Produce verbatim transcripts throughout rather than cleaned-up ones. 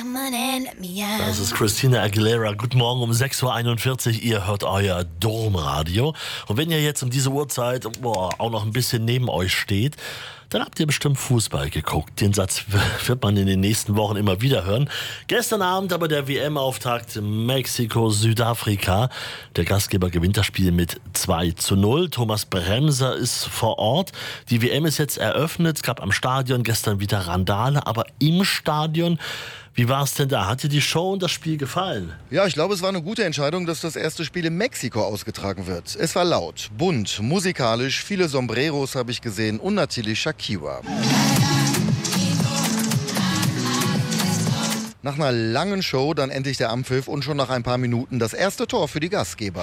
Das ist Christina Aguilera. Guten Morgen um sechs Uhr einundvierzig. Ihr hört euer Domradio. Und wenn ihr jetzt um diese Uhrzeit boah, auch noch ein bisschen neben euch steht, dann habt ihr bestimmt Fußball geguckt. Den Satz wird man in den nächsten Wochen immer wieder hören. Gestern Abend aber der W M-Auftakt Mexiko-Südafrika. Der Gastgeber gewinnt das Spiel mit zwei zu null. Thomas Bremser ist vor Ort. Die W M ist jetzt eröffnet. Es gab am Stadion gestern wieder Randale, aber im Stadion, wie war es denn da? Hat dir die Show und das Spiel gefallen? Ja, ich glaube, es war eine gute Entscheidung, dass das erste Spiel in Mexiko ausgetragen wird. Es war laut, bunt, musikalisch, viele Sombreros habe ich gesehen und natürlich Shakira. Nach einer langen Show dann endlich der Anpfiff und schon nach ein paar Minuten das erste Tor für die Gastgeber.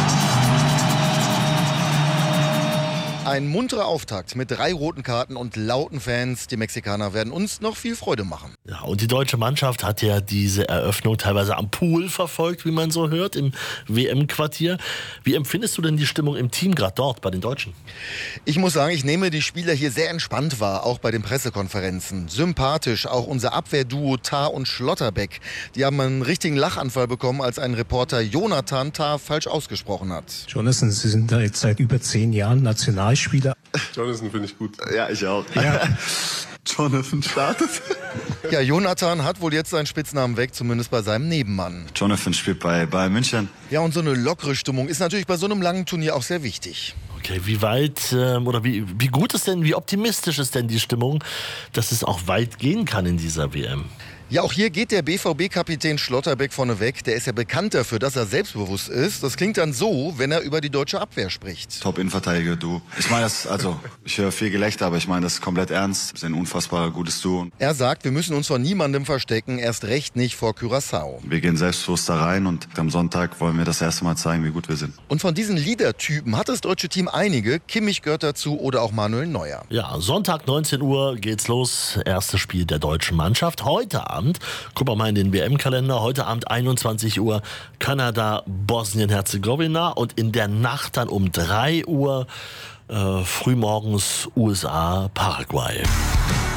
Ein munterer Auftakt mit drei roten Karten und lauten Fans. Die Mexikaner werden uns noch viel Freude machen. Ja, und die deutsche Mannschaft hat ja diese Eröffnung teilweise am Pool verfolgt, wie man so hört, im W M-Quartier. Wie empfindest du denn die Stimmung im Team gerade dort bei den Deutschen? Ich muss sagen, ich nehme die Spieler hier sehr entspannt wahr, auch bei den Pressekonferenzen. Sympathisch, auch unser Abwehrduo Tah und Schlotterbeck. Die haben einen richtigen Lachanfall bekommen, als ein Reporter Jonathan Tah falsch ausgesprochen hat. Jonathan, Sie sind da jetzt seit über zehn Jahren Nationalspieler. Jonathan finde ich gut. Ja, ich auch. Ja. Jonathan startet. Ja, Jonathan hat wohl jetzt seinen Spitznamen weg, zumindest bei seinem Nebenmann. Jonathan spielt bei Bayern München. Ja, und so eine lockere Stimmung ist natürlich bei so einem langen Turnier auch sehr wichtig. Okay, wie weit ähm, oder wie, wie gut ist denn, wie optimistisch ist denn die Stimmung, dass es auch weit gehen kann in dieser W M? Ja, auch hier geht der B V B-Kapitän Schlotterbeck vorneweg. Der ist ja bekannt dafür, dass er selbstbewusst ist. Das klingt dann so, wenn er über die deutsche Abwehr spricht. Top-Innenverteidiger, du. Ich meine das, also, ich höre viel Gelächter, aber ich meine das komplett ernst. Das ist ein unfassbar gutes Duo. Er sagt, wir müssen uns vor niemandem verstecken, erst recht nicht vor Curaçao. Wir gehen selbstbewusst da rein und am Sonntag wollen wir das erste Mal zeigen, wie gut wir sind. Und von diesen Leader-Typen hat das deutsche Team einige. Kimmich gehört dazu oder auch Manuel Neuer. Ja, Sonntag neunzehn Uhr geht's los. Erstes Spiel der deutschen Mannschaft. Heute Abend, guck mal in den W M-Kalender, heute Abend einundzwanzig Uhr Kanada, Bosnien-Herzegowina und in der Nacht dann um drei Uhr äh, frühmorgens U S A, Paraguay.